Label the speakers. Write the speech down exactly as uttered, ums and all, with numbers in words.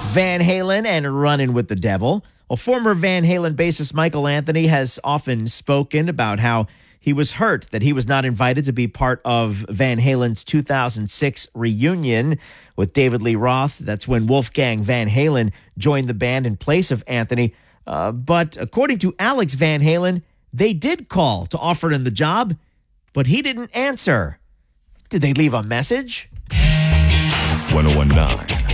Speaker 1: Van Halen and Runnin' with the Devil. Well, former Van Halen bassist Michael Anthony has often spoken about how he was hurt that he was not invited to be part of Van Halen's two thousand six reunion with David Lee Roth. That's when Wolfgang Van Halen joined the band in place of Anthony. Uh, but according to Alex Van Halen, they did call to offer him the job, but he didn't answer. Did they leave a message?
Speaker 2: ten nineteen